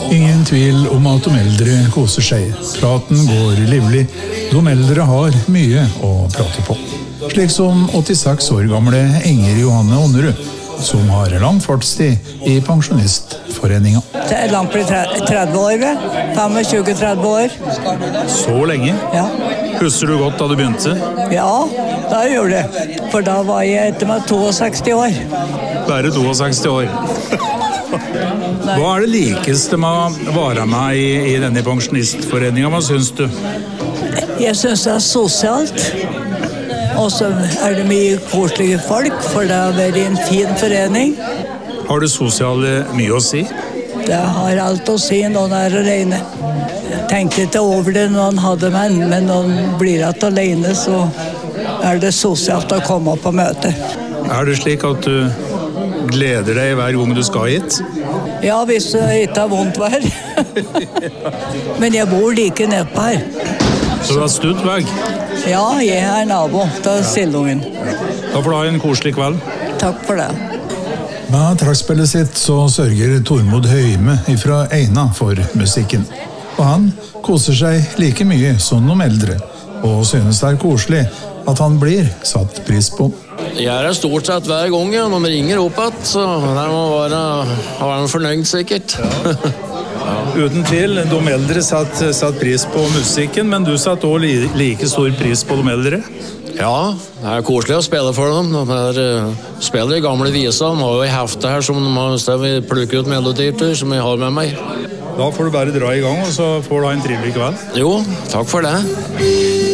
Ingen tvil om at de eldre koser seg. Praten går livlig. De eldre har mye å prate på. Slik som 86 år gamle Inger Johanne Ånnerud, som har lang fartstid i pensjonistforeningen. Det er langt på 30 år, 25-30 år. Så lenge? Ja. Husker du godt da du begynte? Ja, da gjorde det. For da var jeg etter meg 62 år. Bare 62 år. Hva er det likeste med å være med i denne pensjonistforeningen? Hva synes du? Jeg synes det er sosialt. Og så er det mye koselige folk, for det har vært en fin forening. Har det sosiale mye å si? Det har alt å si når man er alene. Jeg tenkte ikke over det når man hadde menn, men når man blir alene, så er det sosialt å komme på møte. Er det slik at du gleder deg hver gang du skal hit? Ja, hvis det ikke har vondt vær. Men jeg bor like nedpå her. Så du har studd vei? Ja, jeg er nabo til Sildungen. Da får du ha en koselig kveld. Takk for det. Med trekkspillet sitt så sørger Tormod Høyme fra Eina for musikken. Og han koser seg like mye som de eldre, og synes det er koselig at han blir satt pris på. Jeg er stort sett hver gang, ja. Når de ringer opp at, så det må være fornøyd sikkert. Uten tvil, de eldre satt pris på musikken, men du satt også like stor pris på de eldre? Ja, det er koselig å spille for dem. De spiller i gamle viser, de har jo i heftet her som de plukker ut melodier til, som jeg har med meg. Da får du bare dra i gang, og så får du ha en trivelig kveld. Jo, takk for det.